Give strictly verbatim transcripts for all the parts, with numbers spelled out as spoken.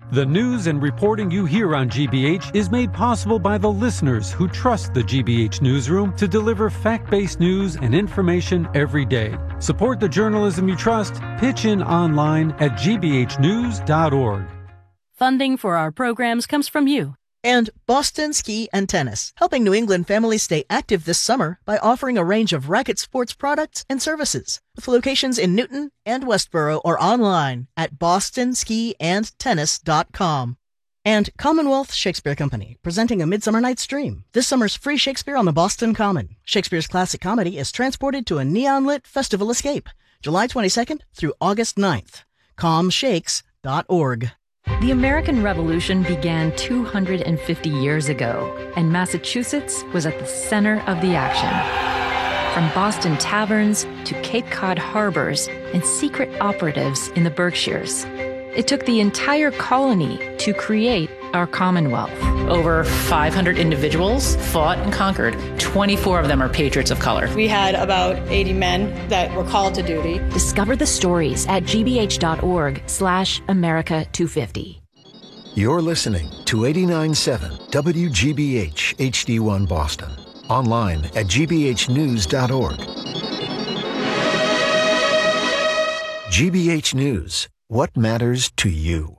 The news and reporting you hear on G B H is made possible by the listeners who trust the G B H Newsroom to deliver fact-based news and information every day. Support the journalism you trust. Pitch in online at g b h news dot org. Funding for our programs comes from you. And Boston Ski and Tennis, helping New England families stay active this summer by offering a range of racket sports products and services, with locations in Newton and Westboro or online at boston ski and tennis dot com. And Commonwealth Shakespeare Company, presenting A Midsummer Night's Dream. This summer's free Shakespeare on the Boston Common. Shakespeare's classic comedy is transported to a neon-lit festival escape, July twenty-second through August ninth. com shakes dot org. The American Revolution began two hundred fifty years ago, and Massachusetts was at the center of the action. From Boston taverns to Cape Cod harbors and secret operatives in the Berkshires, it took the entire colony to create our Commonwealth. Over five hundred individuals fought and conquered. twenty-four of them are patriots of color. We had about eighty men that were called to duty. Discover the stories at g b h dot org slash America two fifty. You're listening to eighty-nine point seven W G B H H D one Boston. Online at g b h news dot org. G B H News. What matters to you?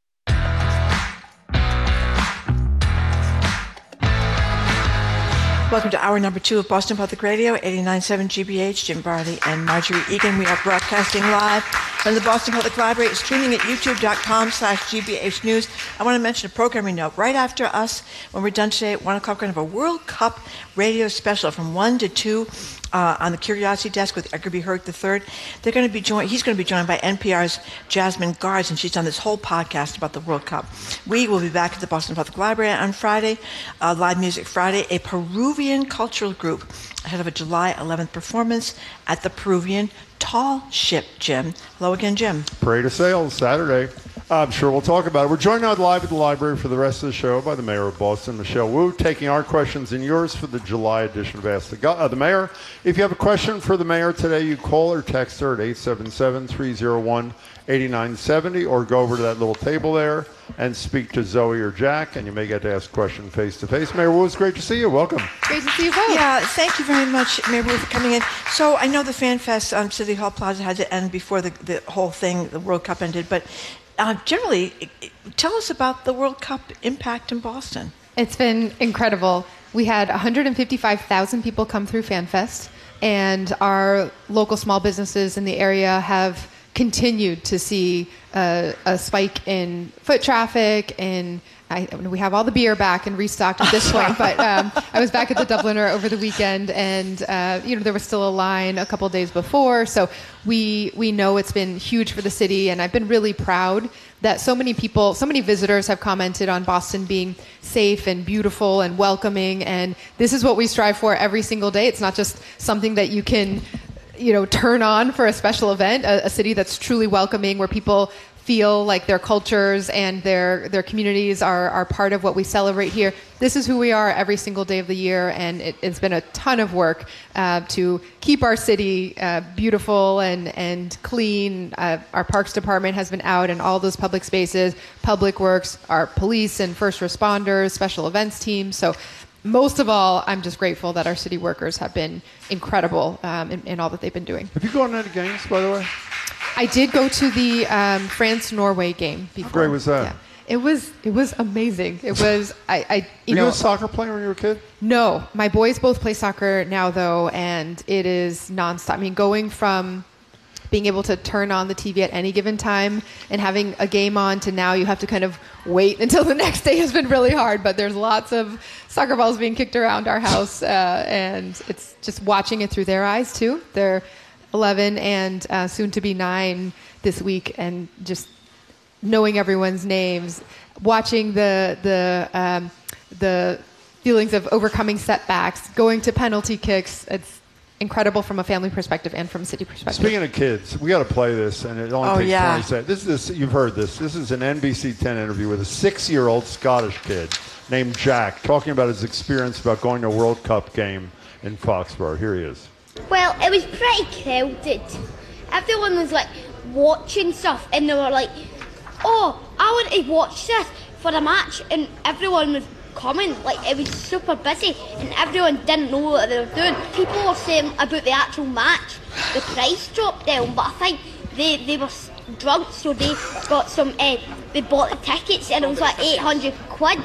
Welcome to hour number two of Boston Public Radio, eighty-nine point seven G B H. Jim Barley and Marjorie Egan. We are broadcasting live from the Boston Public Library, streaming at youtube dot com slash G B H News. I want to mention a programming note. Right after us, when we're done today at one o'clock, we're going to have a World Cup radio special from one to two uh, on the Curiosity Desk with Edgar B. Hurt the third. They're going to be joined. He's going to be joined by N P R's Jasmine Guards, and she's done this whole podcast about the World Cup. We will be back at the Boston Public Library on Friday, uh, Live Music Friday, a Peruvian cultural group ahead of a July eleventh performance at the Peruvian Tall Ship, Jim. Hello again, Jim. Parade of Sales, Saturday. I'm sure we'll talk about it. We're joined now live at the library for the rest of the show by the Mayor of Boston, Michelle Wu, taking our questions and yours for the July edition of Ask the, Go- uh, the Mayor. If you have a question for the Mayor today, you call or text her at eight seven seven, three oh one, eight nine seven oh or go over to that little table there and speak to Zoe or Jack, and you may get to ask a question face-to-face. Mayor Wu, it's great to see you. Welcome. Great to see you both. Yeah, thank you very much, Mayor Wu, for coming in. So I know the Fan Fest on City Hall Plaza had to end before the, the whole thing, the World Cup ended, but uh, generally, tell us about the World Cup impact in Boston. It's been incredible. We had one hundred fifty-five thousand people come through Fan Fest, and our local small businesses in the area have continued to see uh, a spike in foot traffic, and I, we have all the beer back and restocked at this point. But um, I was back at the Dubliner over the weekend, and uh, you know there was still a line a couple days before. So we we know it's been huge for the city, and I've been really proud that so many people, so many visitors have commented on Boston being safe and beautiful and welcoming. And this is what we strive for every single day. It's not just something that you can, you know, turn on for a special event, a, a city that's truly welcoming, where people feel like their cultures and their their communities are, are part of what we celebrate here. This is who we are every single day of the year, and it, it's been a ton of work uh, to keep our city uh, beautiful and, and clean. Uh, our Parks Department has been out in all those public spaces, Public Works, our police and first responders, special events teams. So most of all, I'm just grateful that our city workers have been incredible um, in, in all that they've been doing. Have you gone to any games, by the way? I did go to the um, France-Norway game before. How great was that? Yeah. It was it was amazing. It was I, I you were know you a soccer player when you were a kid? No, my boys both play soccer now though, and it is nonstop. I mean, going from being able to turn on the T V at any given time and having a game on to now you have to kind of wait until the next day has been really hard. But there's lots of soccer balls being kicked around our house, uh, and it's just watching it through their eyes too. They're eleven and uh, soon to be nine this week, and just knowing everyone's names, watching the the um, the feelings of overcoming setbacks, going to penalty kicks. It's incredible from a family perspective and from a city perspective. Speaking of kids, we got to play this, and it only oh, takes yeah. twenty seconds. This is this, you've heard this. This is an N B C ten interview with a six-year-old Scottish kid named Jack talking about his experience about going to a World Cup game in Foxborough. Here he is. Well, it was pretty crowded. Everyone was like watching stuff, and they were like oh, I want to watch this for the match, and everyone was coming. Like, it was super busy, and everyone didn't know what they were doing. People were saying about the actual match, the price dropped down, but I think they, they were drunk, so they got some, uh, they bought the tickets, and it was like eight hundred quid.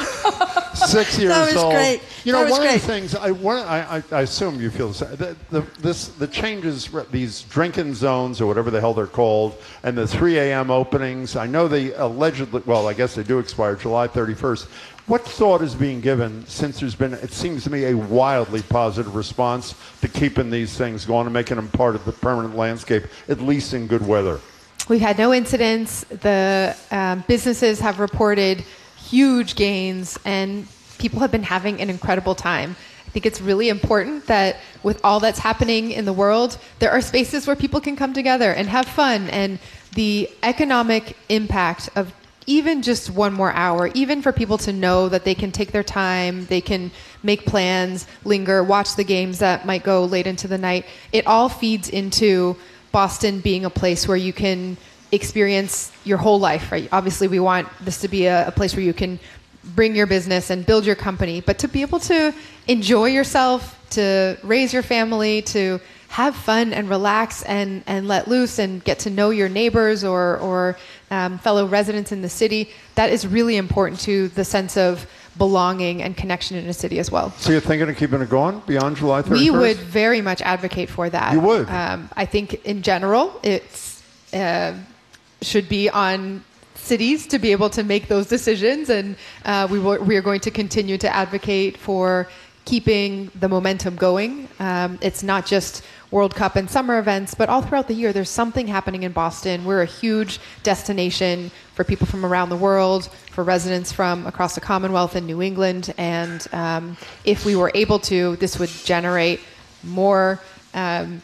Six years that was old. Great. You know, that was one great. of the things, I, one, I, I, I assume you feel the same, the, the, this, the changes, these drinking zones, or whatever the hell they're called, and the three a.m. openings, I know they allegedly, well, I guess they do expire July thirty-first. What thought is being given, since there's been, it seems to me, a wildly positive response to keeping these things going and making them part of the permanent landscape, at least in good weather? We've had no incidents. The um, businesses have reported huge gains, and people have been having an incredible time. I think it's really important that with all that's happening in the world, there are spaces where people can come together and have fun. And the economic impact of even just one more hour, even for people to know that they can take their time, they can make plans, linger, watch the games that might go late into the night, it all feeds into Boston being a place where you can experience your whole life, right? Obviously, we want this to be a, a place where you can bring your business and build your company, but to be able to enjoy yourself, to raise your family, to have fun and relax and, and let loose and get to know your neighbors or, or um, fellow residents in the city, that is really important to the sense of belonging and connection in a city as well. So you're thinking of keeping it going beyond July thirty-first? We would very much advocate for that. You would? Um, I think in general, it's uh, should be on cities to be able to make those decisions, and uh, we, w- we are going to continue to advocate for keeping the momentum going. Um, it's not just World Cup and summer events, but all throughout the year, there's something happening in Boston. We're a huge destination for people from around the world, for residents from across the Commonwealth and New England. And um, if we were able to, this would generate more um,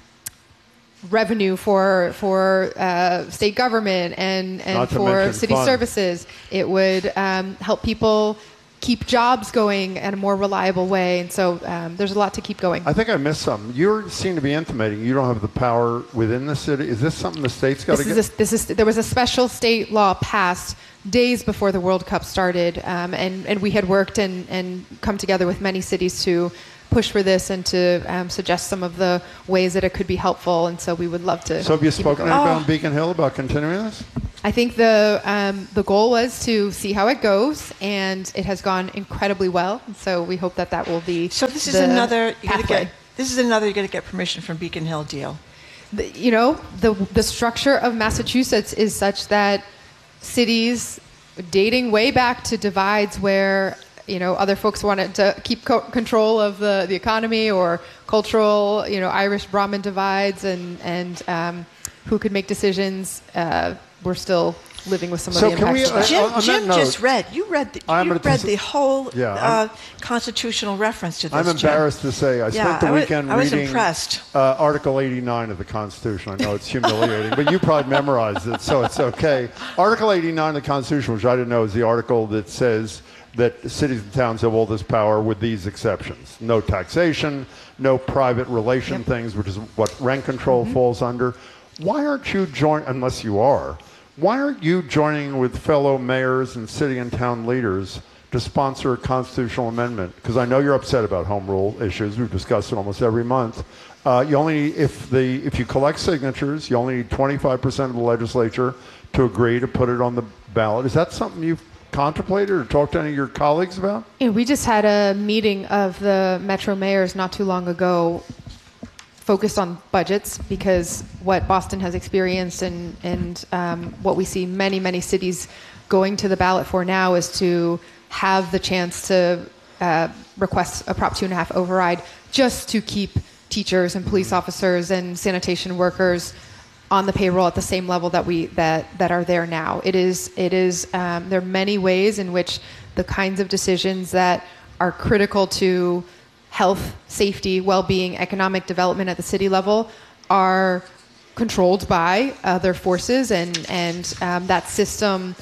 revenue for for uh, state government and, and for city fun. services. It would um, help people keep jobs going in a more reliable way. And so um, there's a lot to keep going. I think I missed something. You seem to be intimating you don't have the power within the city. Is this something the state's got to get? Is a, this is, there was a special state law passed days before the World Cup started, um, and, and we had worked and, and come together with many cities to push for this and to um, suggest some of the ways that it could be helpful. And so we would love to. So have you spoken to oh. anybody on Beacon Hill about continuing this? I think the um, the goal was to see how it goes, and it has gone incredibly well. So we hope that that will be. So this is the another. You gotta pathway. get, this is another. You got to get permission from Beacon Hill deal. The, you know, the the structure of Massachusetts is such that cities, dating way back to divides where you know other folks wanted to keep co- control of the, the economy, or cultural, you know, Irish Brahmin divides, and and um, who could make decisions. Uh, we're still living with some So of the can we, impacts. uh, of that. Jim, on that Jim note, just read. You read. The, I'm you gonna read dis- the whole Yeah, uh, constitutional reference to this. I'm Jim. embarrassed to say I Yeah, spent the I was- weekend I was reading impressed. Uh, Article eighty-nine of the Constitution. I know it's humiliating, but you probably memorized it, so it's okay. Article eighty-nine of the Constitution, which I didn't know, is the article that says that cities and towns have all this power with these exceptions. No taxation, no private relation Yep. things, which is what rent control Mm-hmm. falls under. Why aren't you joining, unless you are, why aren't you joining with fellow mayors and city and town leaders to sponsor a constitutional amendment? Because I know you're upset about home rule issues. We've discussed it almost every month. Uh, you only need, if the if you collect signatures, you only need twenty-five percent of the legislature to agree to put it on the ballot. Is that something you've contemplated or talked to any of your colleagues about? Yeah, we just had a meeting of the Metro mayors not too long ago focused on budgets, because what Boston has experienced and, and um, what we see many, many cities going to the ballot for now is to have the chance to uh, request a Prop two and a half override just to keep teachers and police officers and sanitation workers on the payroll at the same level that we that that are there now. It is it is um, there are many ways in which the kinds of decisions that are critical to health, safety, well-being, economic development at the city level are controlled by other forces, and and um, that system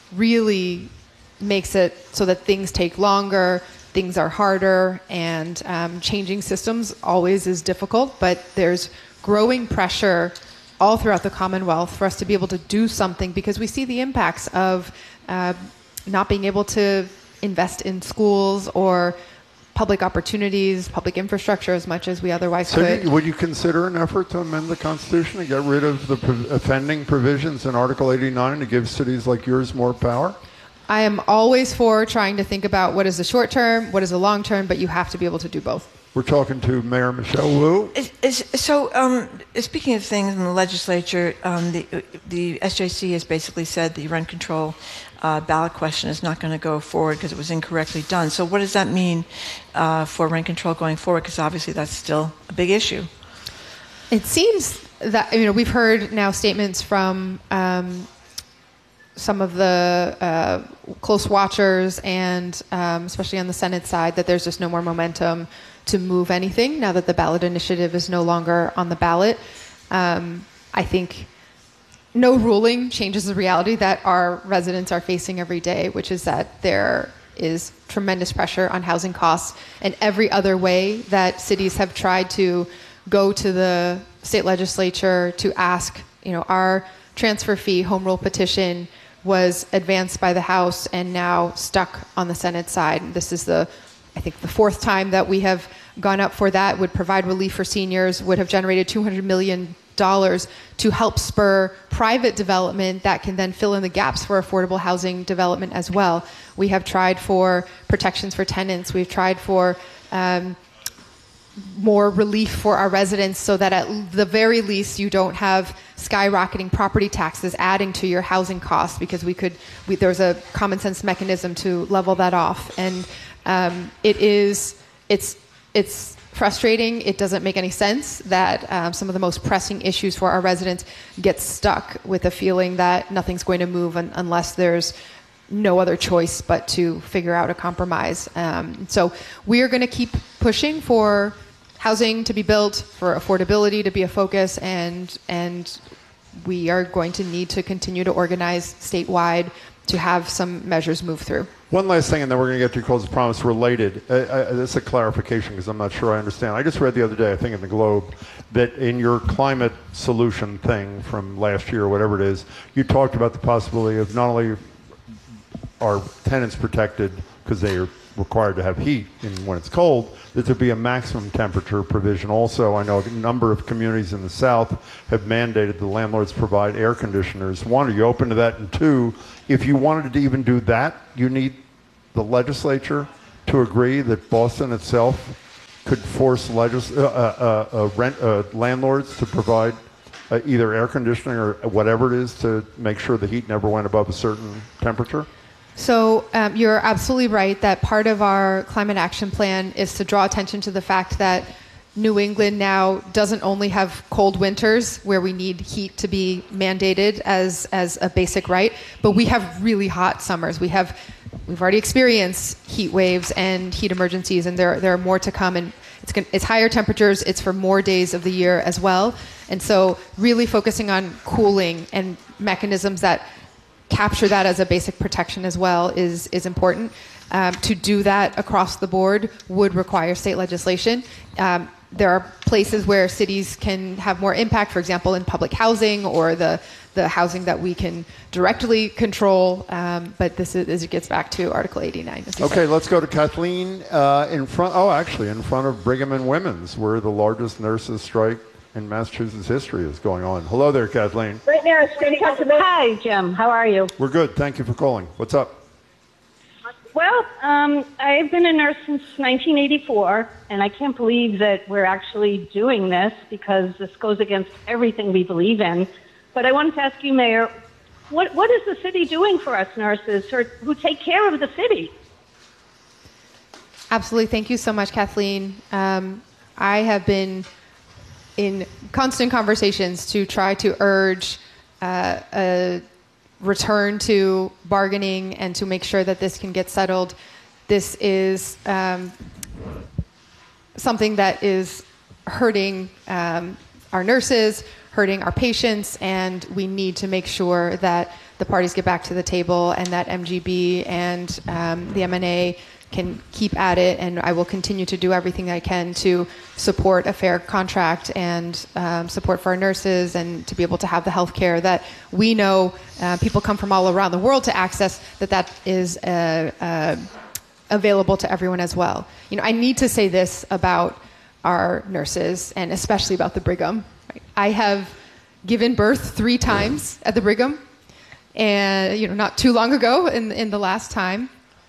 really makes it so that things take longer, things are harder, and um, changing systems always is difficult. But there's growing pressure all throughout the Commonwealth for us to be able to do something, because we see the impacts of uh, not being able to invest in schools or public opportunities, public infrastructure as much as we otherwise so could. You, would you consider an effort to amend the Constitution to get rid of the pro- offending provisions in Article eighty-nine to give cities like yours more power? I am always for trying to think about what is the short term, what is the long term, but you have to be able to do both. We're talking to Mayor Michelle Wu. Is, is, so, um, speaking of things in the legislature, um, the the S J C has basically said the rent control uh, ballot question is not going to go forward because it was incorrectly done. So, what does that mean uh, for rent control going forward? Because obviously, that's still a big issue. It seems that, you know, we've heard now statements from um, some of the uh, close watchers, and um, especially on the Senate side, that there's just no more momentum to move anything now that the ballot initiative is no longer on the ballot. Um, I think no ruling changes the reality that our residents are facing every day, which is that there is tremendous pressure on housing costs, and every other way that cities have tried to go to the state legislature to ask, you know, our transfer fee home rule petition was advanced by the House and now stuck on the Senate side. This is the I think the fourth time that we have gone up for that, would provide relief for seniors, would have generated two hundred million dollars to help spur private development that can then fill in the gaps for affordable housing development as well. We have tried for protections for tenants. We've tried for um, more relief for our residents so that at the very least you don't have skyrocketing property taxes adding to your housing costs, because we could, we, there's a common sense mechanism to level that off. And Um, it is, it's, it's frustrating. It doesn't make any sense that um, some of the most pressing issues for our residents get stuck with a feeling that nothing's going to move un- unless there's no other choice but to figure out a compromise. Um, so we are going to keep pushing for housing to be built, for affordability to be a focus, and and we are going to need to continue to organize statewide to have some measures move through. One last thing, and then we're going to get to calls of promise related. Uh, uh, this is a clarification because I'm not sure I understand. I just read the other day, I think in the Globe, that in your climate solution thing from last year, or whatever it is, you talked about the possibility of not only are tenants protected because they are required to have heat in when it's cold, that there be a maximum temperature provision. Also, I know a number of communities in the South have mandated the landlords provide air conditioners. One, are you open to that? And two, if you wanted to even do that, you need the legislature to agree that Boston itself could force legis- uh, uh, uh, rent uh, landlords to provide uh, either air conditioning or whatever it is to make sure the heat never went above a certain temperature? So um, you're absolutely right that part of our climate action plan is to draw attention to the fact that New England now doesn't only have cold winters where we need heat to be mandated as, as a basic right, but we have really hot summers. We have, we've already experienced heat waves and heat emergencies, and there, there are more to come. And it's, gonna, it's higher temperatures. It's for more days of the year as well. And so really focusing on cooling and mechanisms that capture that as a basic protection as well is, is important. Um, to do that across the board would require state legislation. Um, there are places where cities can have more impact, for example, in public housing or the, the housing that we can directly control. Um, but this is, this gets back to Article eighty-nine. Okay, let's go to Kathleen uh, in front, oh, actually, in front of Brigham and Women's, where the largest nurses strike in Massachusetts history is going on. Hello there, Kathleen. Right now, hi, Jim. How are you? We're good. Thank you for calling. What's up? Well, um, I've been a nurse since nineteen eighty-four, and I can't believe that we're actually doing this because this goes against everything we believe in. But I wanted to ask you, Mayor, what what is the city doing for us nurses who, are, who take care of the city? Absolutely. Thank you so much, Kathleen. Um, I have been in constant conversations to try to urge uh, a return to bargaining and to make sure that this can get settled. This is um, something that is hurting um, our nurses, hurting our patients, and we need to make sure that the parties get back to the table and that M G B and um, the M N A can keep at it, and I will continue to do everything I can to support a fair contract and um, support for our nurses and to be able to have the health care that we know uh, people come from all around the world to access, that that is uh, uh, available to everyone as well. You know, I need to say this about our nurses, and especially about the Brigham. Right? I have given birth three times at the Brigham, and you know, not too long ago in in the last time,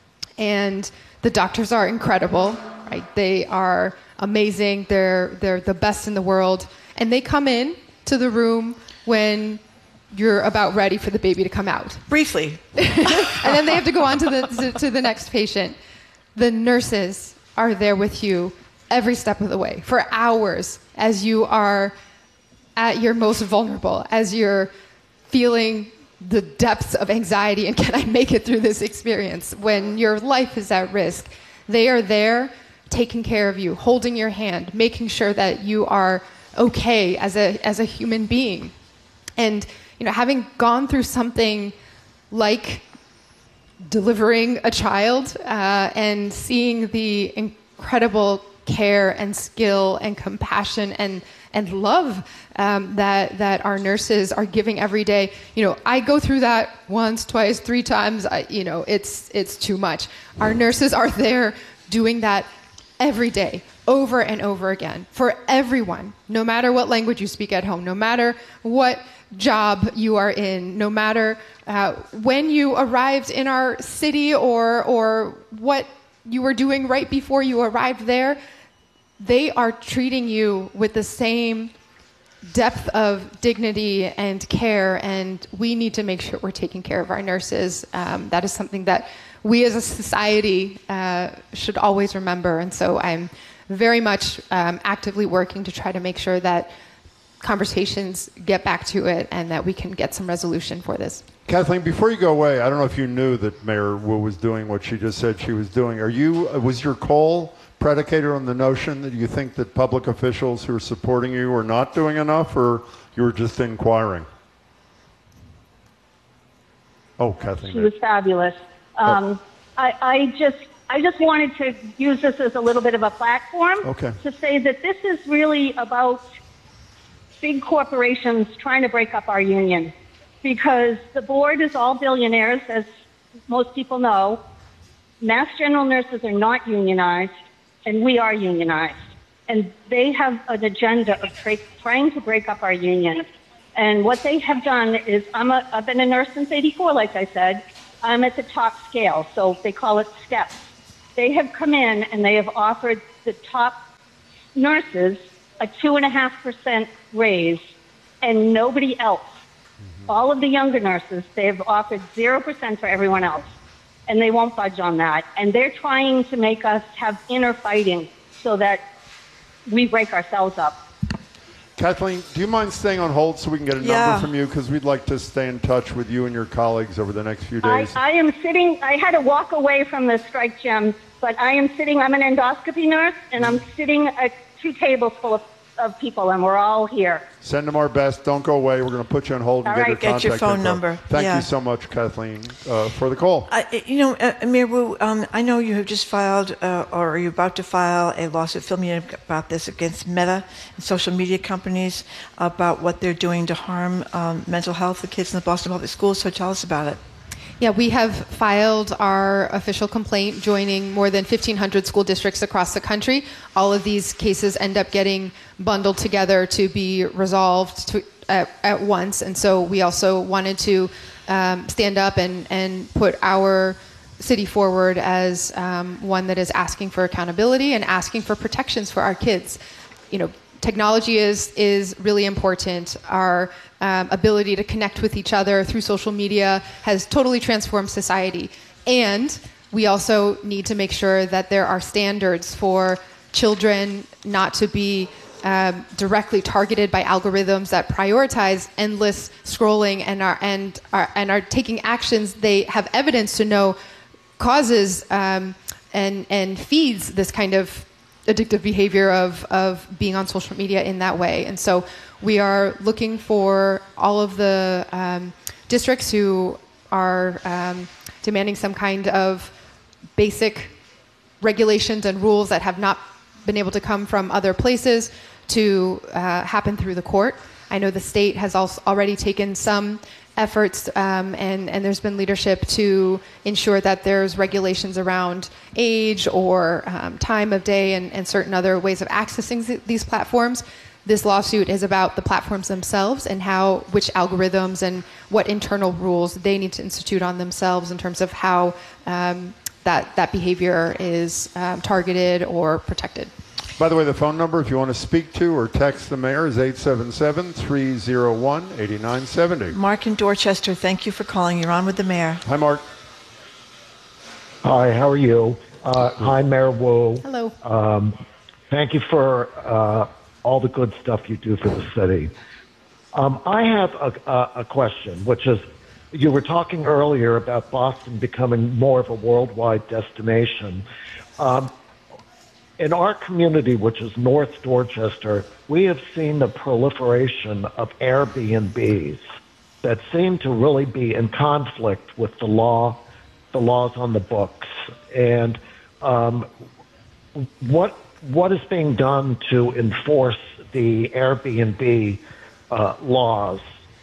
and the doctors are incredible, right? They are amazing. They're they're the best in the world, and they come in to the room when you're about ready for the baby to come out. Briefly. And then they have to go on to the to, to the next patient. The nurses are there with you every step of the way for hours as you are at your most vulnerable, as you're feeling the depths of anxiety and can I make it through this experience, when your life is at risk. They are there taking care of you, holding your hand, making sure that you are okay as a as a human being. And you know, having gone through something like delivering a child uh, and seeing the incredible care and skill and compassion and and love um, that that our nurses are giving every day. You know, I go through that once, twice, three times. I, you know, it's it's too much. Our nurses are there doing that every day, over and over again, for everyone, no matter what language you speak at home, no matter what job you are in, no matter uh, when you arrived in our city or or what you were doing right before you arrived there. They are treating you with the same depth of dignity and care, and we need to make sure we're taking care of our nurses. Um, that is something that we as a society uh, should always remember, and so I'm very much um, actively working to try to make sure that conversations get back to it and that we can get some resolution for this. Kathleen, before you go away, I don't know if you knew that Mayor Wu was doing what she just said she was doing. Are you, was your call predicated on the notion that you think that public officials who are supporting you are not doing enough, or you were just inquiring? Oh, Kathleen. She was fabulous. Um, oh. I, I just I just wanted to use this as a little bit of a platform okay. to say that this is really about big corporations trying to break up our union, because the board is all billionaires, as most people know. Mass General nurses are not unionized, and we are unionized. And they have an agenda of tra- trying to break up our union. And what they have done is, I'm a, I've been a nurse since eighty-four, like I said. I'm at the top scale, so they call it steps. They have come in and they have offered the top nurses a two and a half percent raise, and nobody else. Mm-hmm. All of the younger nurses, they have offered zero percent for everyone else, and they won't budge on that. And they're trying to make us have inner fighting so that we break ourselves up. Kathleen, do you mind staying on hold so we can get a yeah. number from you? Because we'd like to stay in touch with you and your colleagues over the next few days. I, I am sitting, I had to walk away from the strike gym, but I am sitting, I'm an endoscopy nurse, and I'm sitting at two tables full of, of people, and we're all here. Send them our best. Don't go away. We're going to put you on hold and all get right. your contact Get your phone info. number. Thank yeah. you so much, Kathleen, uh, for the call. Uh, you know, uh, Mayor Wu, um, I know you have just filed, uh, or are you about to file, a lawsuit, fill me in about this, against Meta and social media companies about what they're doing to harm um, mental health of kids in the Boston Public Schools. So tell us about it. Yeah, we have filed our official complaint, joining more than fifteen hundred school districts across the country. All of these cases end up getting bundled together to be resolved to, at, at once. And so we also wanted to um, stand up and, and put our city forward as um, one that is asking for accountability and asking for protections for our kids. You know, technology is is really important. Our um, ability to connect with each other through social media has totally transformed society. And we also need to make sure that there are standards for children not to be um, directly targeted by algorithms that prioritize endless scrolling and are and are and are taking actions they have evidence to know causes um, and and feeds this kind of addictive behavior of, of being on social media in that way. And so we are looking for all of the um, districts who are um, demanding some kind of basic regulations and rules that have not been able to come from other places to uh, happen through the court. I know the state has also already taken some efforts, um, and, and there's been leadership to ensure that there's regulations around age or um, time of day and, and certain other ways of accessing th- these platforms. This lawsuit is about the platforms themselves and how, which algorithms and what internal rules they need to institute on themselves in terms of how um, that, that behavior is um, targeted or protected. By the way, the phone number, if you want to speak to or text the mayor, is eight seven seven, three oh one, eight nine seven oh. Mark in Dorchester, thank you for calling. You're on with the mayor. Hi, Mark. Hi, how are you? Uh, hi, Mayor Wu. Hello. Um, thank you for uh, all the good stuff you do for the city. Um, I have a, a, a question, which is, you were talking earlier about Boston becoming more of a worldwide destination. Um, in our community, which is North Dorchester, we have seen the proliferation of Airbnbs that seem to really be in conflict with the law, the laws on the books. And um, what what is being done to enforce the Airbnb uh, laws?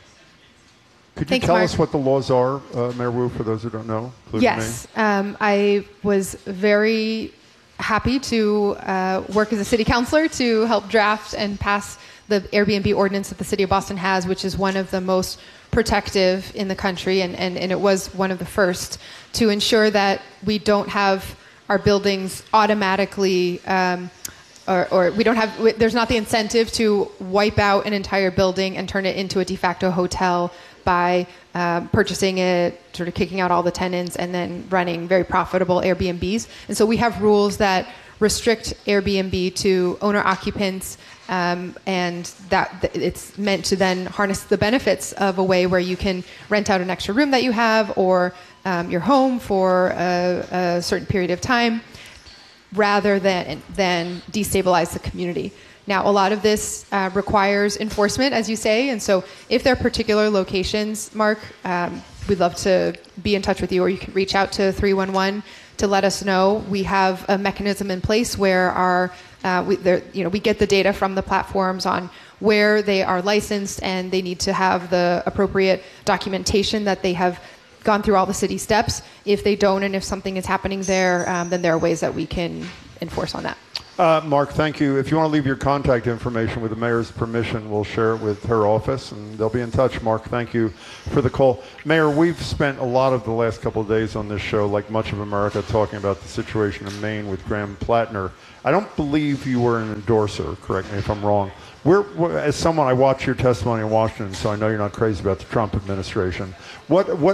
Could you Thanks, tell Mark. us what the laws are, uh, Mayor Wu, for those who don't know? Yes. Um, I was very happy to uh, work as a city councilor to help draft and pass the Airbnb ordinance that the city of Boston has, which is one of the most protective in the country, and, and, and it was one of the first to ensure that we don't have our buildings automatically, um, or, or we don't have, there's not the incentive to wipe out an entire building and turn it into a de facto hotel by um, purchasing it, sort of kicking out all the tenants, and then running very profitable Airbnbs. And so we have rules that restrict Airbnb to owner occupants, um, and that th- it's meant to then harness the benefits of a way where you can rent out an extra room that you have or um, your home for a, a certain period of time, rather than than destabilize the community. Now, a lot of this uh, requires enforcement, as you say, and so if there are particular locations, Mark, um, we'd love to be in touch with you, or you can reach out to three one one to let us know. We have a mechanism in place where our uh, we, you know, we get the data from the platforms on where they are licensed, and they need to have the appropriate documentation that they have gone through all the city steps. If they don't, and if something is happening there, um, then there are ways that we can enforce on that. Uh, Mark, thank you. If you want to leave your contact information with the mayor's permission, we'll share it with her office, and they'll be in touch. Mark, thank you for the call. Mayor, we've spent a lot of the last couple of days on this show, like much of America, talking about the situation in Maine with Graham Plattner. I don't believe you were an endorser, correct me if I'm wrong. We're, we're, as someone, I watched your testimony in Washington, so I know you're not crazy about the Trump administration. What, what,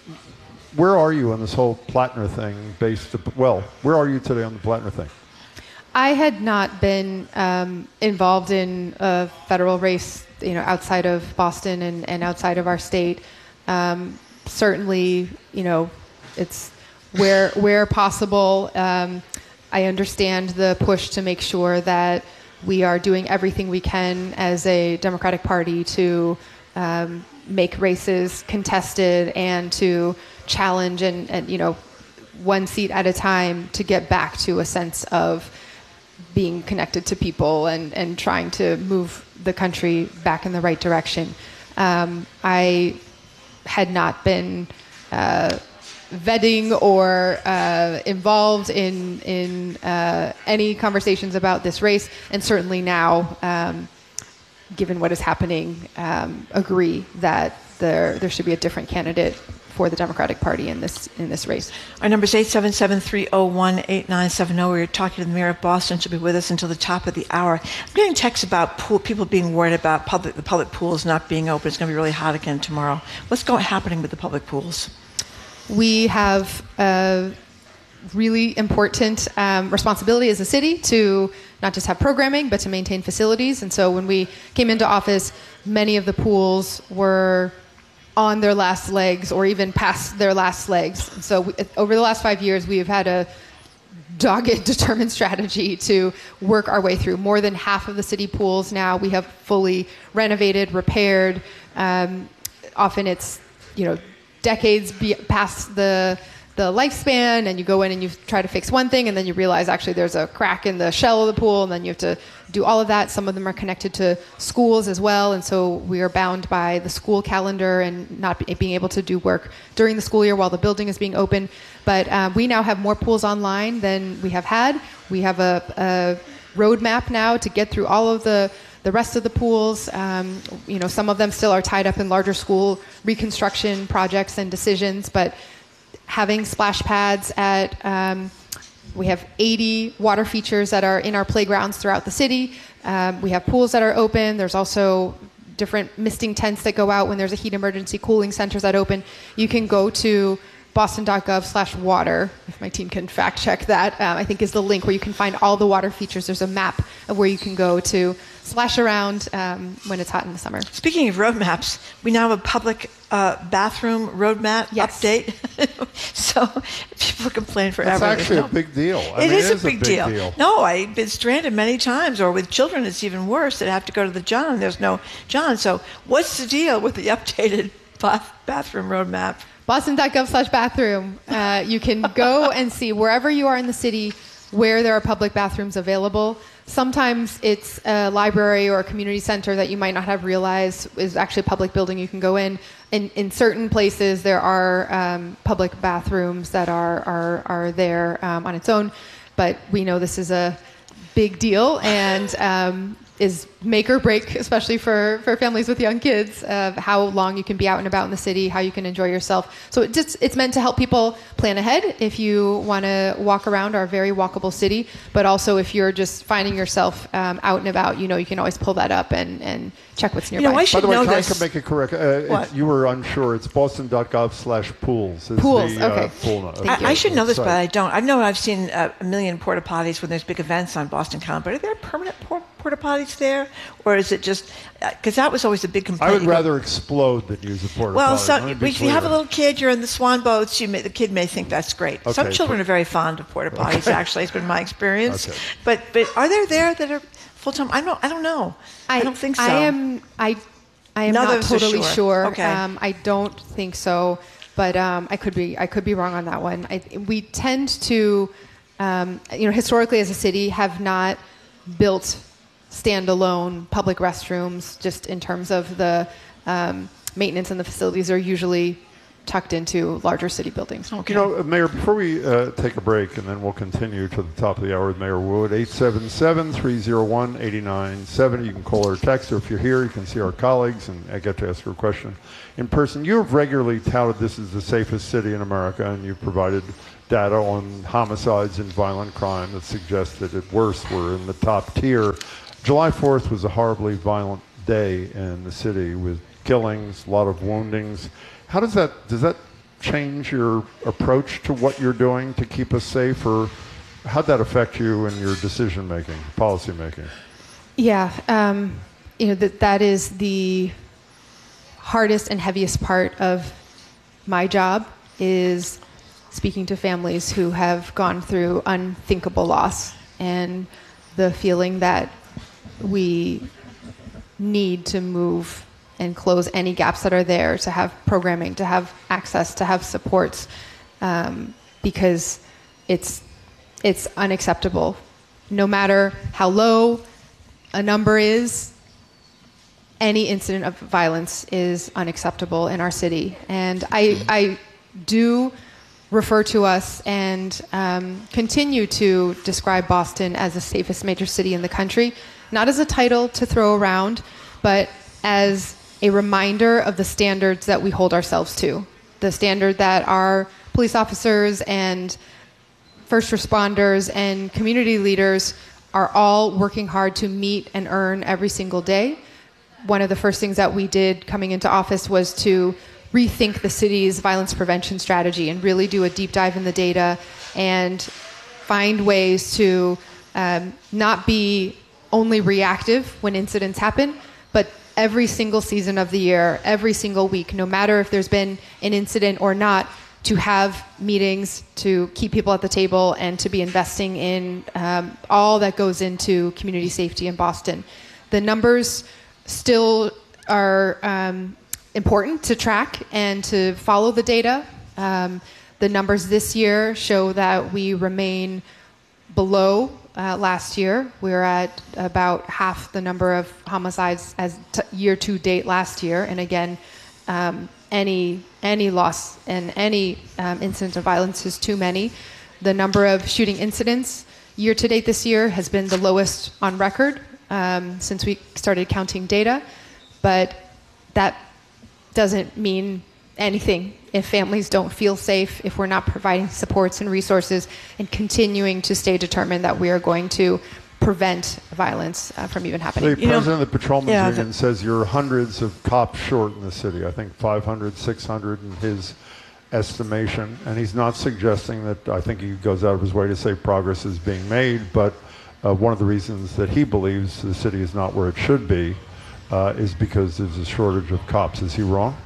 where are you on this whole Plattner thing based, well, where are you today on the Plattner thing? I had not been um, involved in a federal race, you know, outside of Boston and, and outside of our state. Um, certainly, you know, it's where where possible. Um, I understand the push to make sure that we are doing everything we can as a Democratic Party to um, make races contested and to challenge and, and, you know, one seat at a time to get back to a sense of being connected to people and, and trying to move the country back in the right direction. Um, I had not been uh, vetting or uh, involved in in uh, any conversations about this race, and certainly now, um, given what is happening, um, agree that there there should be a different candidate for the Democratic Party in this in this race. Our number is eight seven seven, three oh one, eight nine seven oh. We're talking to the mayor of Boston. She'll be with us until the top of the hour. I'm getting texts about pool, people being worried about public the public pools not being open. It's going to be really hot again tomorrow. What's going happening with the public pools? We have a really important um, responsibility as a city to not just have programming, but to maintain facilities. And so when we came into office, many of the pools were on their last legs or even past their last legs. And so we, over the last five years, we have had a dogged, determined strategy to work our way through. More than half of the city pools now we have fully renovated, repaired. Um, often it's, you know, decades be, past the the lifespan, and you go in and you try to fix one thing, and then you realize actually there's a crack in the shell of the pool, and then you have to do all of that. Some of them are connected to schools as well, and so we are bound by the school calendar and not be, being able to do work during the school year while the building is being open. But uh, we now have more pools online than we have had. We have a, a roadmap now to get through all of the the rest of the pools. Um, you know, some of them still are tied up in larger school reconstruction projects and decisions, but having splash pads at, um, we have eighty water features that are in our playgrounds throughout the city. Um, we have pools that are open. There's also different misting tents that go out when there's a heat emergency, cooling centers that open. You can go to boston.gov slash water, if my team can fact check that, um, I think is the link where you can find all the water features. There's a map of where you can go to splash around um, when it's hot in the summer. Speaking of roadmaps, we now have a public uh, bathroom roadmap yes. update. So people complain forever. That's actually no, a big deal. I it, mean, is it is a big, a big deal. deal. No, I've been stranded many times, or with children it's even worse that have to go to the John. There's no John. So what's the deal with the updated bath- bathroom roadmap? Boston.gov slash bathroom. Uh, you can go and see wherever you are in the city where there are public bathrooms available. Sometimes it's a library or a community center that you might not have realized is actually a public building you can go in. In, in certain places, there are um, public bathrooms that are, are, are there um, on its own. But we know this is a big deal and um, is make or break, especially for, for families with young kids, of how long you can be out and about in the city, how you can enjoy yourself. So it just, it's meant to help people plan ahead if you want to walk around our very walkable city, but also if you're just finding yourself um, out and about, you know, you can always pull that up and, and check what's nearby. You know, I should By the way, know can this. I can make it correct? Uh, it, you were unsure. It's boston.gov slash pools. Is pools, the, okay. Uh, pool, uh, I, I should know this, site. but I don't. I know I've seen uh, a million porta potties when there's big events on Boston Common, but are there permanent por- porta potties there? Or is it just, because uh, that was always a big complaint. I would You go, rather explode than use a porta Well, potty. so Let me be if you have a clear. little kid, you're in the swan boats, you may, the kid may think that's great. Okay, Some children but- are very fond of porta potties, Okay. actually. It's been my experience. Okay. But but are there there that are full-time? I don't, I don't know. I, don't think so. I am, I, I am None of not us are totally sure. sure. Okay. Um, I don't think so, but um, I could be, I could be wrong on that one. I, we tend to, um, you know, historically as a city have not built standalone public restrooms just in terms of the um, maintenance, and the facilities are usually tucked into larger city buildings. Okay. You know, Mayor, before we uh, take a break, and then we'll continue to the top of the hour with Mayor Wu at eight seven seven, three oh one, eight nine seven zero. You can call or text, or if you're here, you can see our colleagues, and I get to ask her a question in person. You have regularly touted this as the safest city in America, and you've provided data on homicides and violent crime that suggests that at worst we're in the top tier. July fourth was a horribly violent day in the city with killings, a lot of woundings. How does that, does that change your approach to what you're doing to keep us safe, or how'd that affect you in your decision making, policy making? Yeah, um, you know, that that is the hardest and heaviest part of my job, is speaking to families who have gone through unthinkable loss, and the feeling that we need to move and close any gaps that are there, to have programming, to have access, to have supports, um, because it's it's unacceptable. No matter how low a number is, any incident of violence is unacceptable in our city. And I, I do refer to us and um, continue to describe Boston as the safest major city in the country, not as a title to throw around, but as a reminder of the standards that we hold ourselves to, the standard that our police officers and first responders and community leaders are all working hard to meet and earn every single day. One of the first things that we did coming into office was to rethink the city's violence prevention strategy and really do a deep dive in the data and find ways to um, not be only reactive when incidents happen, but every single season of the year, every single week, no matter if there's been an incident or not, to have meetings, to keep people at the table, and to be investing in um, all that goes into community safety in Boston. The numbers still are um, important to track and to follow the data, um, The numbers this year show that we remain below uh, last year. We're at about half the number of homicides as t- year to date last year. And again, um, any any loss and any um, incident of violence is too many. The number of shooting incidents year to date this year has been the lowest on record um, since we started counting data. But that doesn't mean anything if families don't feel safe, if we're not providing supports and resources and continuing to stay determined that we are going to prevent violence uh, from even happening. The president of the Patrolmen's yeah, Union says you're hundreds of cops short in the city. I think five hundred, six hundred in his estimation. And he's not suggesting that, I think he goes out of his way to say progress is being made, but uh, one of the reasons that he believes the city is not where it should be uh, is because there's a shortage of cops. Is he wrong?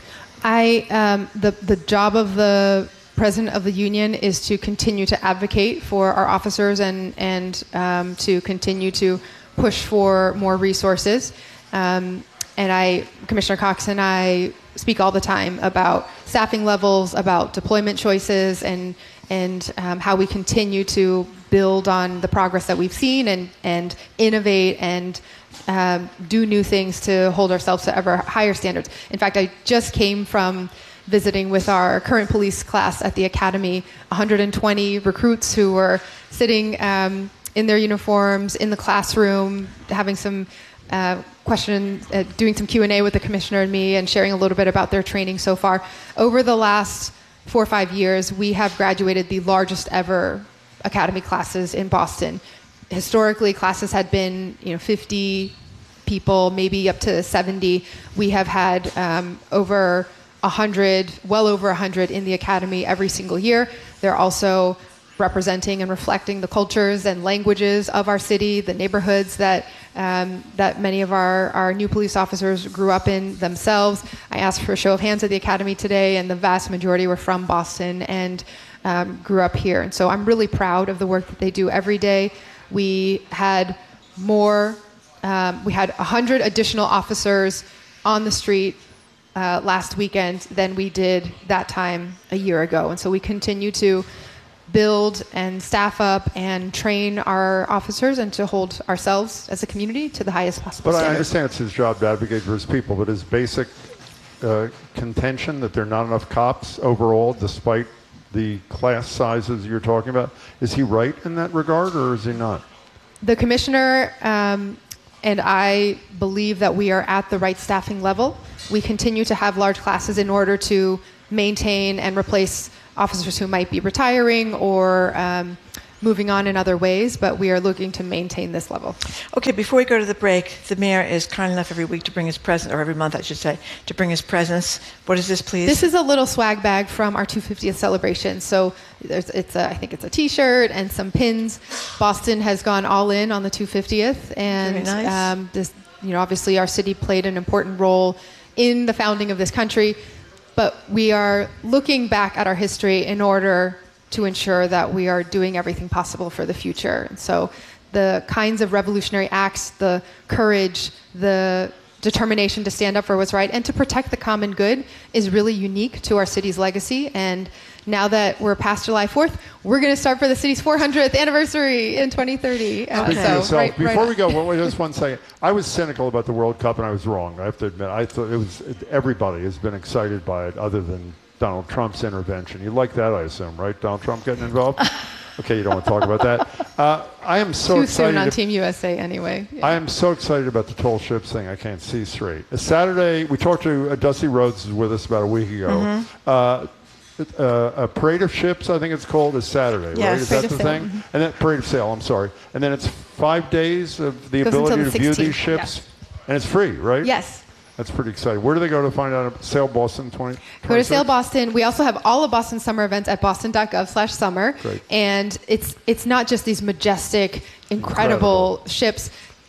I um, the the job of the president of the union is to continue to advocate for our officers and and um, to continue to push for more resources. Um, and I, Commissioner Cox and I speak all the time about staffing levels, about deployment choices, and and um, how we continue to build on the progress that we've seen and and innovate and Um, do new things to hold ourselves to ever higher standards. In fact, I just came from visiting with our current police class at the academy, one hundred twenty recruits who were sitting um, in their uniforms in the classroom, having some uh, questions, uh, doing some Q and A with the commissioner and me, and sharing a little bit about their training so far. Over the last four or five years, we have graduated the largest ever academy classes in Boston. Historically, classes had been, you know, fifty people, maybe up to seventy. We have had um, over one hundred, well over one hundred in the academy every single year. They're also representing and reflecting the cultures and languages of our city, the neighborhoods that um, that many of our, our new police officers grew up in themselves. I asked for a show of hands at the academy today, and the vast majority were from Boston and um, grew up here. And so I'm really proud of the work that they do every day. We had more, um, we had one hundred additional officers on the street uh, last weekend than we did that time a year ago. And so we continue to build and staff up and train our officers and to hold ourselves as a community to the highest possible But standard. I understand it's his job to advocate for his people, but his basic uh, contention that there are not enough cops overall, despite the class sizes you're talking about, is he right in that regard, or is he not? The commissioner um, and I believe that we are at the right staffing level. We continue to have large classes in order to maintain and replace officers who might be retiring or um, moving on in other ways, but we are looking to maintain this level. Okay, before we go to the break, the mayor is kind enough every week to bring his present, or every month I should say, to bring his presents. What is this, please? This is a little swag bag from our two hundred fiftieth celebration. So there's, it's a, I think it's a T-shirt and some pins. Boston has gone all in on the two hundred fiftieth, and Very nice. um, this, you know, obviously our city played an important role in the founding of this country. But we are looking back at our history in order to ensure that we are doing everything possible for the future. And so the kinds of revolutionary acts, the courage, the determination to stand up for what's right and to protect the common good is really unique to our city's legacy. And now that we're past July fourth, we're going to start for the city's four hundredth anniversary in twenty thirty. Uh, Speak so, for yourself. right, Before right we go, wait, wait just one second. I was cynical about the World Cup, and I was wrong. I have to admit, I thought it was everybody has been excited by it, other than Donald Trump's intervention. You like that, I assume, right? Donald Trump getting involved. Okay, you don't want to talk about that. Uh, I am so Too excited. soon on to, Team U S A anyway. Yeah. I am so excited about the tall ships thing. I can't see straight. Uh, Saturday, we talked to uh, Dusty Rhodes, was with us about a week ago. Mm-hmm. Uh, uh, a parade of ships, I think it's called, is Saturday, Yes. right? Is Parade that of the sail. thing? Mm-hmm. And then parade of sail. I'm sorry. And then it's five days of the Goes ability until to the view sixteenth, these ships, yeah. and it's free, right? Yes. That's pretty exciting. Where do they go to find out? Sail Boston twenty. Go to Sail Boston. We also have all of Boston's summer events at boston.gov slash summer. Great. And it's it's not just these majestic, incredible, Incredible. ships.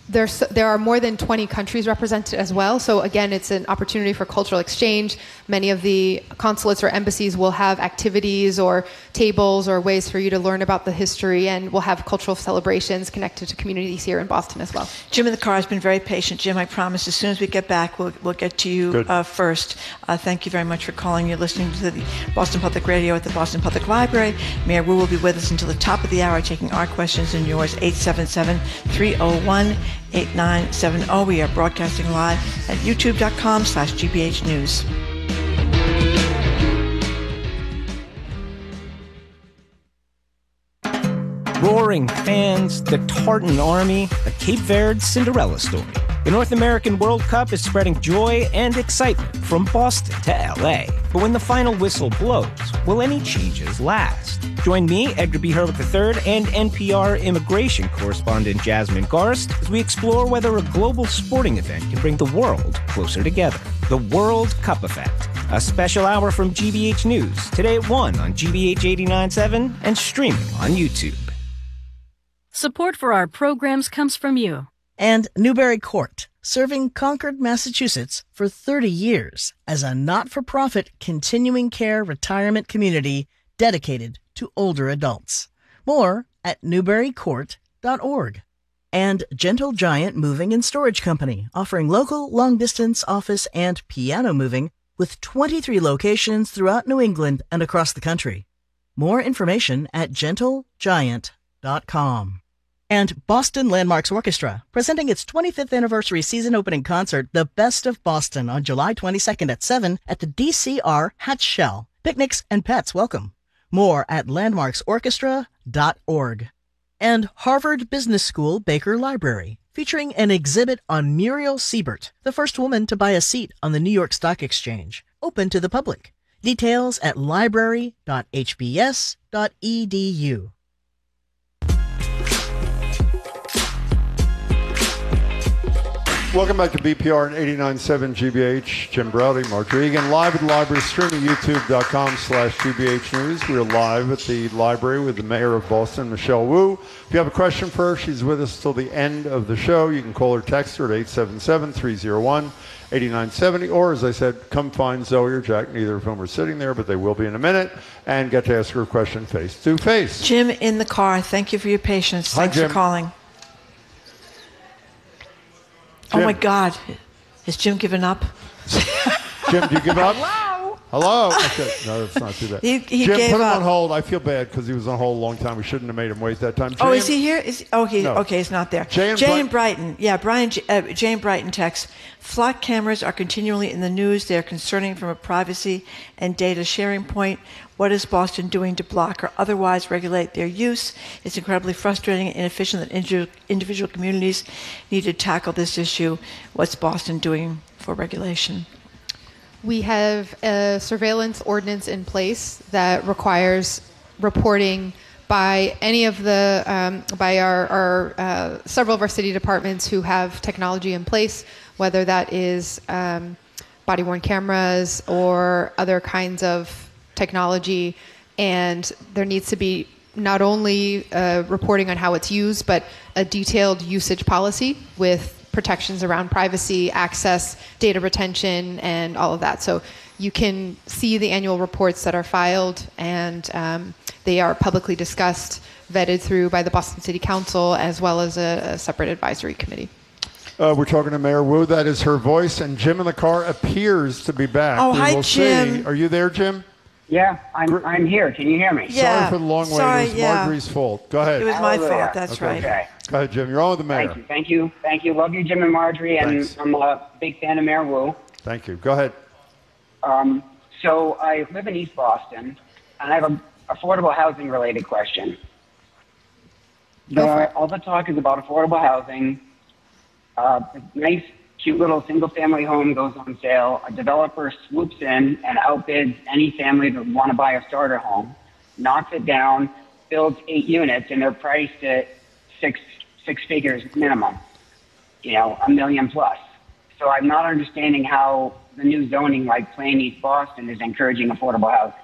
There's, there are more than twenty countries represented as well. So again, it's an opportunity for cultural exchange. Many of the consulates or embassies will have activities or tables or ways for you to learn about the history, and we'll have cultural celebrations connected to communities here in Boston as well. Jim in the car has been very patient. Jim, I promise as soon as we get back, we'll, we'll get to you uh, first. Uh, thank you very much for calling. You're listening to the Boston Public Radio at the Boston Public Library. Mayor Wu will be with us until the top of the hour, taking our questions and yours. eight seven seven, three oh one, eight nine seven oh. We are broadcasting live at youtube.com slash GBH News. Roaring fans, the Tartan Army, a Cape Verde Cinderella story. The North American World Cup is spreading joy and excitement from Boston to L A. But when the final whistle blows, will any changes last? Join me, Edgar B. Hurwick the third, and N P R immigration correspondent Jasmine Garst as we explore whether a global sporting event can bring the world closer together. The World Cup Effect. A special hour from G B H News, today at one on G B H eighty-nine point seven and streaming on YouTube. Support for our programs comes from you. And Newbury Court, serving Concord, Massachusetts for thirty years as a not-for-profit continuing care retirement community dedicated to older adults. More at newbury court dot org. And Gentle Giant Moving and Storage Company, offering local, long-distance office and piano moving with twenty-three locations throughout New England and across the country. More information at gentle giant dot com. And Boston Landmarks Orchestra, presenting its twenty-fifth anniversary season opening concert, The Best of Boston, on July twenty-second at seven at the D C R Hatch Shell. Picnics and pets welcome. More at landmarks orchestra dot org. And Harvard Business School Baker Library, featuring an exhibit on Muriel Siebert, the first woman to buy a seat on the New York Stock Exchange, open to the public. Details at library dot h b s dot e d u. Welcome back to B P R and eighty-nine point seven G B H. Jim Browdy, Marjorie Egan, live at the library, streaming youtube.com slash GBH News. We are live at the library with the mayor of Boston, Michelle Wu. If you have a question for her, she's with us till the end of the show. You can call her, text her at eight seven seven, three oh one, eight nine seven oh, or as I said, come find Zoe or Jack, neither of whom are sitting there, but they will be in a minute, and get to ask her a question face to face. Jim in the car, thank you for your patience. Hi, Thanks Jim. for calling. Jim. Oh my God, has Jim given up? Jim, do you give up? Hello? Hello? Okay. No, that's not too bad. He, he Jim, gave put him up. on hold. I feel bad because he was on hold a long time. We shouldn't have made him wait that time. Jay Oh, is and- he here? Is he, oh, he, No. okay, he's not there. Jay and Jay Bri- and Brighton. Yeah, Brian, uh, Jay and Brighton text. Flock cameras are continually in the news. They are concerning from a privacy and data sharing point. What is Boston doing to block or otherwise regulate their use? It's incredibly frustrating and inefficient that indi- individual communities need to tackle this issue. What's Boston doing for regulation? We have a surveillance ordinance in place that requires reporting by any of the, um, by our, our uh, several of our city departments who have technology in place, whether that is um, body-worn cameras or other kinds of technology. And there needs to be not only uh, reporting on how it's used, but a detailed usage policy with protections around privacy, access, data retention, and all of that. So you can see the annual reports that are filed, and um, they are publicly discussed, vetted through by the Boston City Council, as well as a, a separate advisory committee. Uh, we're talking to Mayor Wu. That is her voice, and Jim in the car appears to be back. Oh, we hi, will Jim. See. Are you there, Jim? Yeah, I'm, I'm here. Can you hear me? Yeah. Sorry for the long wait. Sorry, It was yeah. Marjorie's fault. Go ahead. It was my Hallelujah. fault, that's Okay. right. Okay. Go ahead, Jim. You're on with the mayor. Thank you. Thank you. Thank you. Love you, Jim and Marjorie, and Thanks. I'm a big fan of Mayor Wu. Thank you. Go ahead. Um, so I live in East Boston, and I have an affordable housing related question. The, all the talk is about affordable housing. Uh, a nice, cute little single family home goes on sale. A developer swoops in and outbids any family that want to buy a starter home, knocks it down, builds eight units, and they're priced at six six figures minimum, you know, a million plus. So I'm not understanding how the new zoning like Plain East Boston is encouraging affordable housing.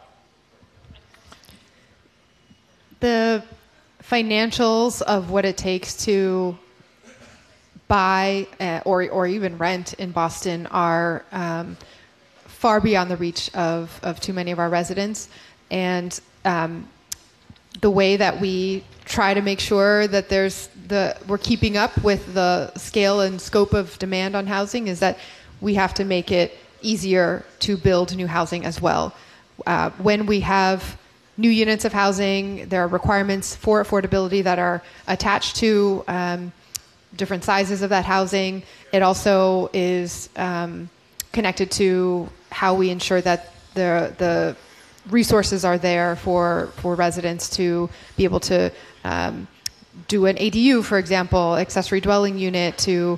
The financials of what it takes to buy uh, or or even rent in Boston are um, far beyond the reach of, of too many of our residents. And um, the way that we try to make sure that there's the we're keeping up with the scale and scope of demand on housing is that we have to make it easier to build new housing as well. Uh, when we have new units of housing, there are requirements for affordability that are attached to um, different sizes of that housing. It also is um, connected to how we ensure that the the resources are there for, for residents to be able to um, do an A D U, for example, accessory dwelling unit, to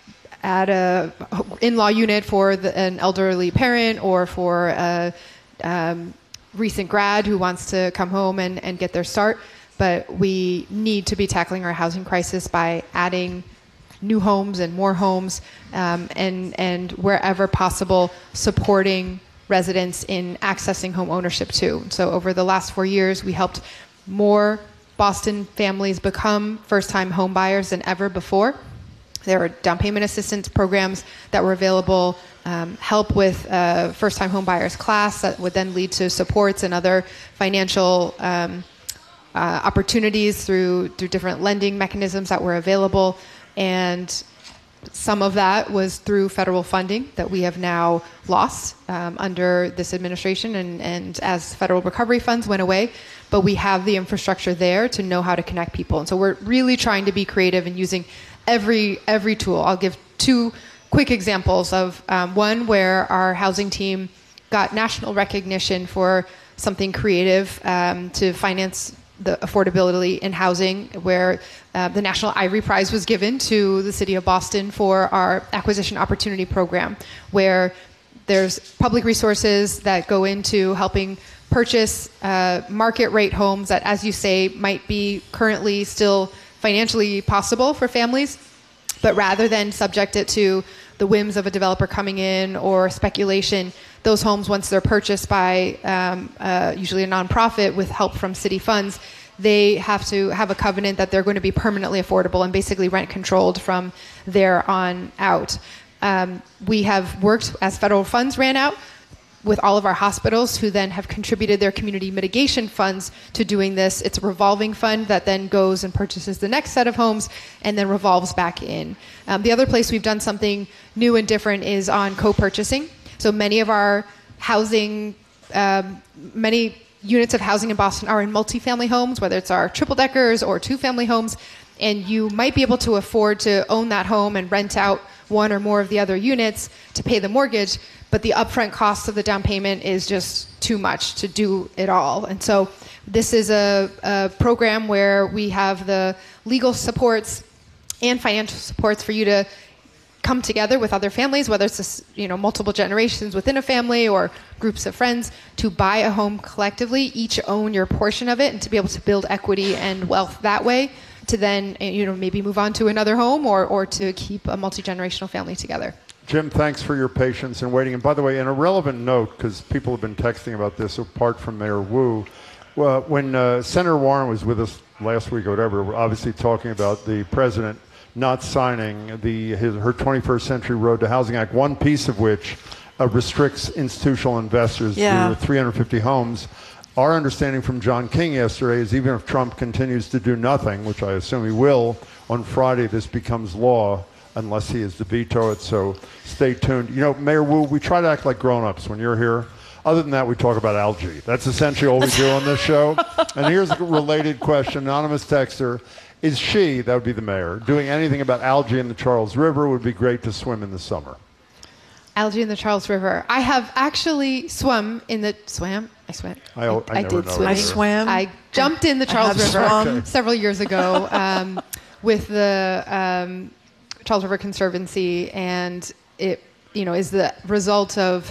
add a in-law unit for the, an elderly parent, or for a um, recent grad who wants to come home and, and get their start. But we need to be tackling our housing crisis by adding new homes and more homes, um, and, and wherever possible, supporting residents in accessing home ownership too. So over the last four years, we helped more Boston families become first-time home buyers than ever before. There were down payment assistance programs that were available, um, help with uh, first-time home buyers class that would then lead to supports and other financial um, uh, opportunities through through different lending mechanisms that were available. And some of that was through federal funding that we have now lost um, under this administration, and, and as federal recovery funds went away. But we have the infrastructure there to know how to connect people. And so we're really trying to be creative and using every every tool. I'll give two quick examples of um, one where our housing team got national recognition for something creative um, to finance the affordability in housing, where uh, the National Ivory Prize was given to the city of Boston for our acquisition opportunity program, where there's public resources that go into helping purchase uh, market rate homes that, as you say, might be currently still financially possible for families, but rather than subject it to the whims of a developer coming in or speculation, those homes, once they're purchased by um, uh, usually a nonprofit with help from city funds, they have to have a covenant that they're going to be permanently affordable and basically rent controlled from there on out. Um, we have worked, as federal funds ran out, with all of our hospitals, who then have contributed their community mitigation funds to doing this. It's a revolving fund that then goes and purchases the next set of homes and then revolves back in. Um, the other place we've done something new and different is on co-purchasing. So many of our housing, um, many units of housing in Boston are in multifamily homes, whether it's our triple deckers or two family homes, and you might be able to afford to own that home and rent out one or more of the other units to pay the mortgage, but the upfront cost of the down payment is just too much to do it all. And so this is a, a program where we have the legal supports and financial supports for you to come together with other families, whether it's this, you know, multiple generations within a family or groups of friends, to buy a home collectively, each own your portion of it, and to be able to build equity and wealth that way, to then, you know, maybe move on to another home, or, or to keep a multi-generational family together. Jim, thanks for your patience and waiting. And by the way, in a relevant note, because people have been texting about this apart from Mayor Wu, well, when uh, Senator Warren was with us last week or whatever, we're obviously talking about the president not signing the his, her twenty-first Century Road to Housing Act, one piece of which uh, restricts institutional investors yeah. to three hundred fifty homes. Our understanding from John King yesterday is even if Trump continues to do nothing, which I assume he will, on Friday this becomes law, unless he is to veto it, so stay tuned. You know, Mayor Wu, we try to act like grown-ups when you're here. Other than that, we talk about algae. That's essentially all we do on this show. And here's a related question. Anonymous texter, is she, that would be the mayor, doing anything about algae in the Charles River? It would be great to swim in the summer. Algae in the Charles River. I have actually swum in the, swam? I swam. I, I, I, I never did know swim. I swam. I jumped in the Charles River swum. several years ago um, with the um, Charles River Conservancy, and it, you know, is the result of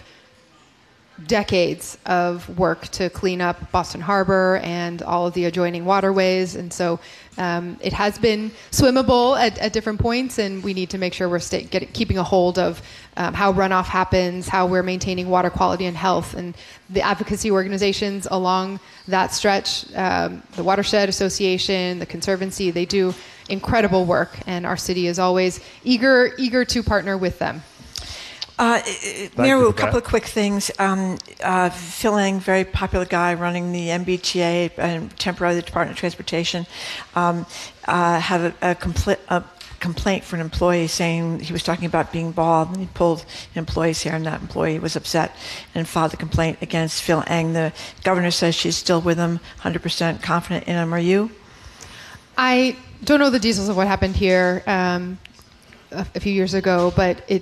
decades of work to clean up Boston Harbor and all of the adjoining waterways. And so um, it has been swimmable at, at different points, and we need to make sure we're stay, get, keeping a hold of um, how runoff happens, how we're maintaining water quality and health. And the advocacy organizations along that stretch, um, the Watershed Association, the Conservancy, they do incredible work, and our city is always eager eager to partner with them. Uh, Mayor Wu, a couple of quick things. Um, uh, Phil Eng, very popular guy running the M B T A and temporarily the Department of Transportation, um, uh, had a, a, compl- a complaint for an employee saying he was talking about being bald, and he pulled an employee's hair, and that employee was upset and filed a complaint against Phil Eng. The governor says she's still with him, one hundred percent confident in him. Are you? I don't know the details of what happened here um, a, a few years ago, but it.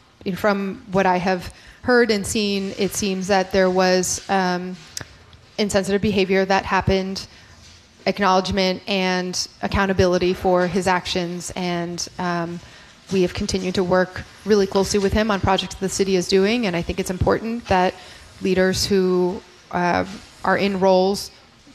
From what I have heard and seen, it seems that there was um, insensitive behavior that happened, acknowledgement and accountability for his actions, and um, we have continued to work really closely with him on projects the city is doing, and I think it's important that leaders who uh, are in roles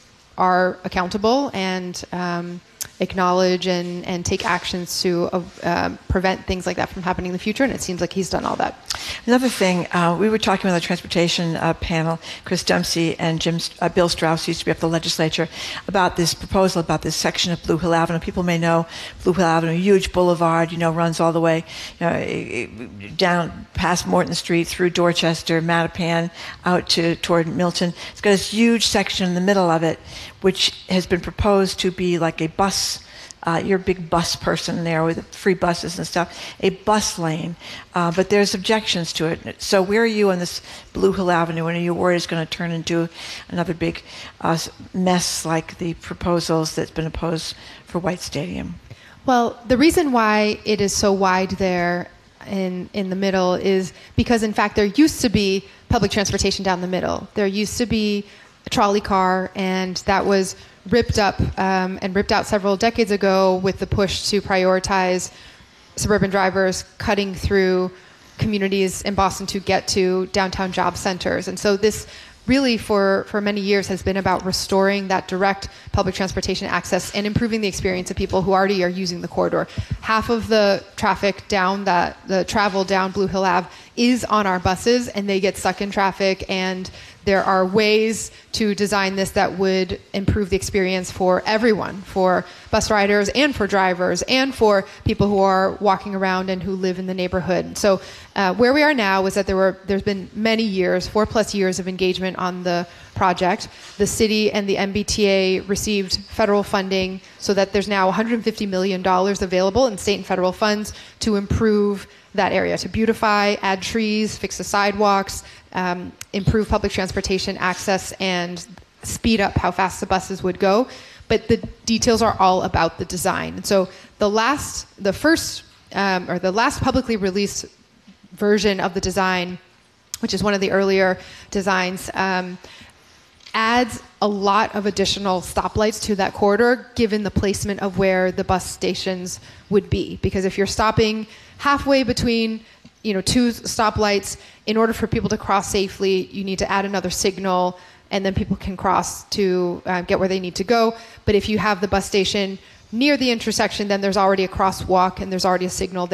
are accountable and um, acknowledge and, and take actions to uh, prevent things like that from happening in the future, and it seems like he's done all that. Another thing, uh, we were talking with the transportation uh, panel, Chris Dempsey and Jim, uh, Bill Strauss used to be up at the legislature, about this proposal about this section of Blue Hill Avenue. People may know Blue Hill Avenue, huge boulevard, you know, runs all the way you know, down past Morton Street, through Dorchester, Mattapan, out to toward Milton. It's got this huge section in the middle of it, which has been proposed to be like a bus. Uh, you're a big bus person there with free buses and stuff, a bus lane. Uh, but there's objections to it. So where are you on this Blue Hill Avenue, and are you worried it's going to turn into another big uh, mess like the proposals that's been opposed for White Stadium? Well, the reason why it is so wide there in, in the middle is because, in fact, there used to be public transportation down the middle. There used to be a trolley car, and that was ripped up um, and ripped out several decades ago with the push to prioritize suburban drivers cutting through communities in Boston to get to downtown job centers. And so this really for, for many years has been about restoring that direct public transportation access and improving the experience of people who already are using the corridor. Half of the traffic down that, the travel down Blue Hill Ave is on our buses, and they get stuck in traffic, and there are ways to design this that would improve the experience for everyone, for bus riders and for drivers and for people who are walking around and who live in the neighborhood. So uh, where we are now is that there were, there's been many years, four plus years of engagement on the project. The city and the M B T A received federal funding so that there's now one hundred fifty million dollars available in state and federal funds to improve that area, to beautify, add trees, fix the sidewalks, um, improve public transportation access, and speed up how fast the buses would go. But the details are all about the design. And so the last, the first, um, or the last publicly released version of the design, which is one of the earlier designs, um, adds a lot of additional stoplights to that corridor, given the placement of where the bus stations would be. Because if you're stopping halfway between, you know, two stoplights, in order for people to cross safely, you need to add another signal, and then people can cross to uh, get where they need to go. But if you have the bus station near the intersection, then there's already a crosswalk and there's already a signal